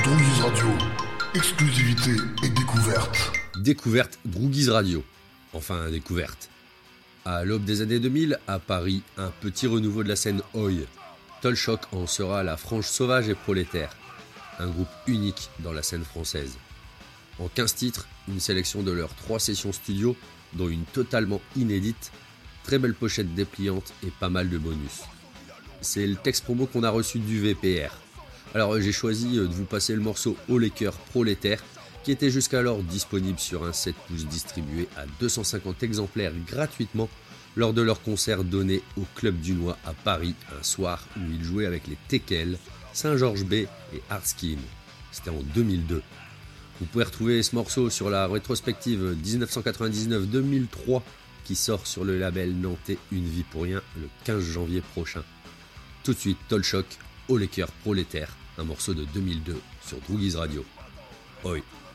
Droogies Radio, exclusivité et découverte. Découverte Droogies Radio. Enfin, découverte. À l'aube des années 2000, à Paris, un petit renouveau de la scène Oi. Tolchoc en sera la frange sauvage et prolétaire. Un groupe unique dans la scène française. En 15 titres, une sélection de leurs 3 sessions studio, dont une totalement inédite, très belle pochette dépliante et pas mal de bonus. C'est le texte promo qu'on a reçu du VPR. Alors j'ai choisi de vous passer le morceau Haut les cœurs prolétaires, qui était jusqu'alors disponible sur un 7 pouces distribué à 250 exemplaires gratuitement lors de leur concert donné au Club du Noix à Paris, un soir où ils jouaient avec les Tekel, Saint-Georges B et Hardskin. C'était en 2002. Vous pouvez retrouver ce morceau sur la rétrospective 1999-2003 qui sort sur le label nantais Une vie pour rien le 15 janvier prochain. Tout de suite, Tolchoc, Haut les cœurs prolétaires, un morceau de 2002 sur Droogies Radio. Oi.